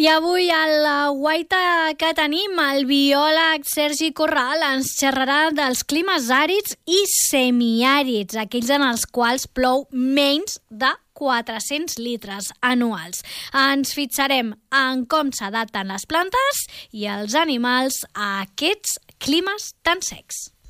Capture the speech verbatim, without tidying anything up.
I avui a la guaita que tenim, el biòleg Sergi Corral ens xerrarà dels climes àrids i semiàrids, aquells en els quals plou menys de quatre-cents litres anuals. Ens fixarem en com s'adapten les plantes i els animals a aquests climes tan secs.